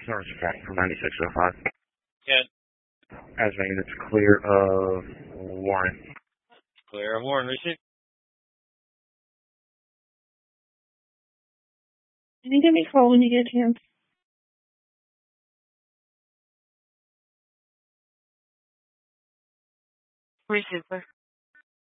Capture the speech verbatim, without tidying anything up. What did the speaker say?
Orange Track from ninety-six oh five. Yeah. As main, it's clear of Warren. Clear of Warren, receive. Can you give me a call when you get a chance? Receive, sir.